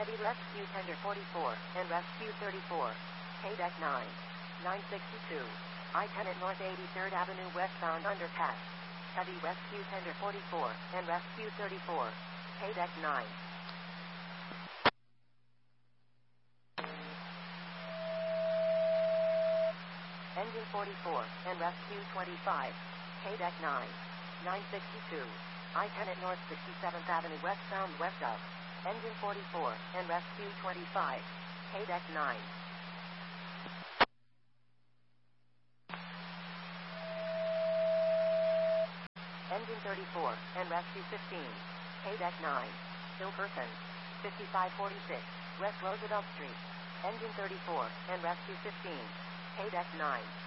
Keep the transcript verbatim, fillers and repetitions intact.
Heavy Rescue Tender forty-four and Rescue thirty-four. K-Deck nine. nine sixty-two. I-Tenant North eighty-third Avenue westbound underpass. Heavy Rescue Tender forty-four and Rescue thirty-four. K-Deck nine. Engine forty-four and Rescue twenty-five. K-Deck nine. nine sixty-two. I-Tenant North sixty-seventh Avenue westbound west of. Engine forty-four and Rescue twenty-five. K-Deck nine. Engine thirty-four and Rescue fifteen. K-Deck nine. Hill person. fifty-five forty-six. West Roosevelt Street. Engine thirty-four and Rescue fifteen. K-Deck nine.